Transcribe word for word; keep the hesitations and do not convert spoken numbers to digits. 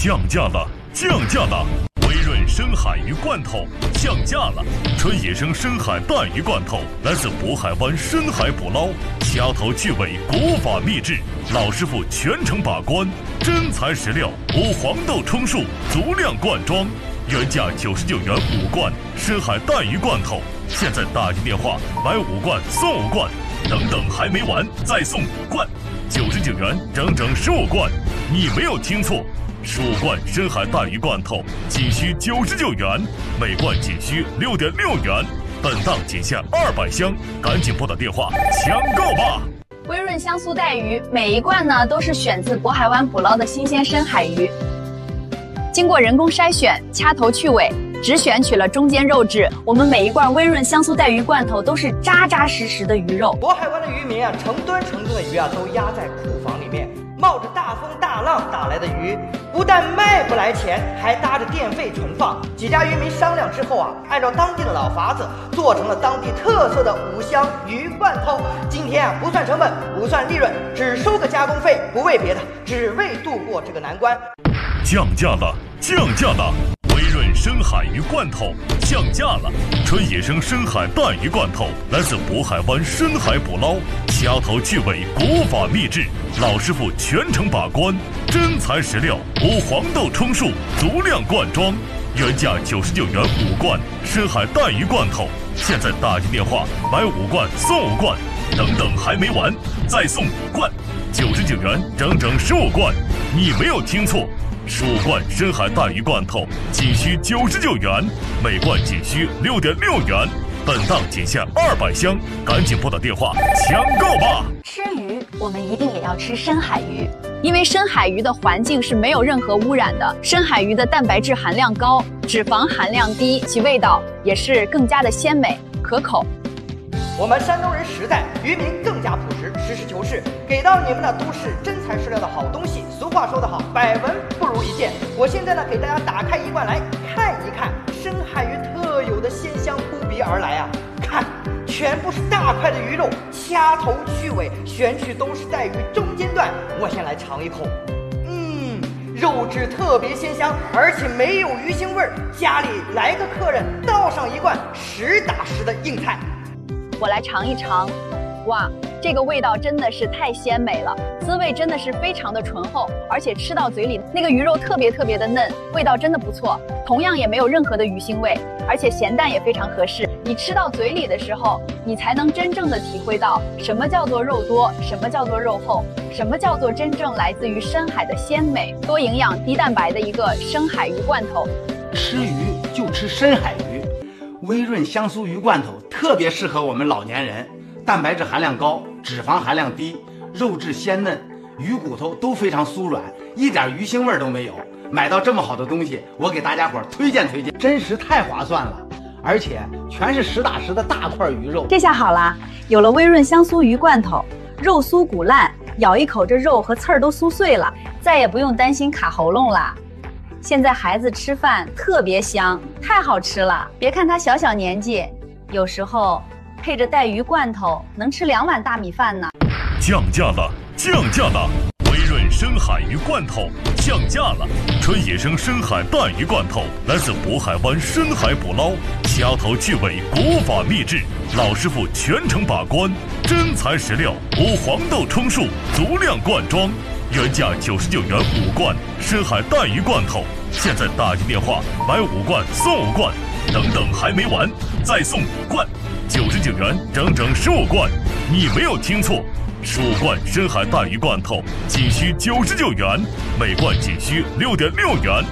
降价了，降价了！微润深海鱼罐头降价了，纯野生深海带鱼罐头，来自渤海湾深海捕捞，掐头去尾，国法秘制，老师傅全程把关，真材实料，无黄豆充数，足量灌装，原价九十九元五罐深海带鱼罐头，现在打进电话买五罐送五罐，等等还没完，再送五罐，九十九元整整十五罐，你没有听错。十五罐深海带鱼罐头仅需九十九元，每罐仅需六点六元，本档仅限二百箱，赶紧拨打电话抢购吧！ 微润香酥带鱼，每一罐呢都是选自渤海湾捕捞的新鲜深海鱼，经过人工筛选，掐头去尾，只选取了中间肉质。我们每一罐微润香酥带鱼罐头都是扎扎实实的鱼肉。 渤海湾的渔民啊，成吨成吨的鱼啊，都压在库房里面。冒着大风大浪打来的鱼，不但卖不来钱，还搭着电费存放。几家渔民商量之后啊，按照当地的老法子，做成了当地特色的五香鱼罐头。今天啊，不算成本，不算利润，只收个加工费，不为别的，只为度过这个难关。 降价了，降价了！微润深海鱼罐头降价了，纯野生深海带鱼罐头，来自渤海湾深海捕捞，掐头去尾，国法秘制，老师傅全程把关，真材实料，无黄豆充数，足量灌装，原价九十九元五罐深海带鱼罐头，现在打进电话买五罐送五罐，等等还没完，再送五罐，九十九元整整十五罐，你没有听错。十五罐深海带鱼罐头仅需九十九元，每罐仅需六点六元，本档仅限二百箱，赶紧拨打电话抢购吧！ 吃鱼，我们一定也要吃深海鱼，因为深海鱼的环境是没有任何污染的，深海鱼的蛋白质含量高，脂肪含量低，其味道也是更加的鲜美可口。 我们山东人实在，渔民更加朴实，实事求是，给到你们的都是真材实料的好东西。俗话说得好，百闻不如一见。我现在呢，给大家打开一罐来看一看，深海鱼特有的鲜香扑鼻而来啊！看，全部是大块的鱼肉，掐头去尾，选取都是带鱼中间段。我先来尝一口，嗯，肉质特别鲜香，而且没有鱼腥味儿。家里来个客人，倒上一罐实打实的硬菜。 我来尝一尝，哇，这个味道真的是太鲜美了，滋味真的是非常的醇厚，而且吃到嘴里那个鱼肉特别特别的嫩，味道真的不错，同样也没有任何的鱼腥味，而且咸淡也非常合适。你吃到嘴里的时候，你才能真正的体会到什么叫做肉多，什么叫做肉厚，什么叫做真正来自于深海的鲜美、多营养、低蛋白的一个深海鱼罐头。 吃鱼就吃深海鱼。微润香酥鱼罐头特别适合我们老年人，蛋白质含量高，脂肪含量低，肉质鲜嫩，鱼骨头都非常酥软，一点鱼腥味都没有。买到这么好的东西，我给大家伙推荐推荐，真实太划算了，而且全是实打实的大块鱼肉。 这下好啦，有了微润香酥鱼罐头，肉酥骨烂，咬一口这肉和刺儿都酥碎了，再也不用担心卡喉咙啦。现在孩子吃饭特别香，太好吃了。别看他小小年纪，有时候配着带鱼罐头能吃两碗大米饭呢。 降价了，降价了！微润深海鱼罐头降价了，纯野生深海带鱼罐头，来自渤海湾深海捕捞，掐头去尾，国法秘制，老师傅全程把关，真材实料，无黄豆充数，足量灌装。原价九十九元五罐深海带鱼罐头，现在打进电话买五罐送五罐，等等还没完，再送五罐，九十九元整整十五罐，你没有听错，十五罐深海带鱼罐头仅需九十九元，每罐仅需六点六元，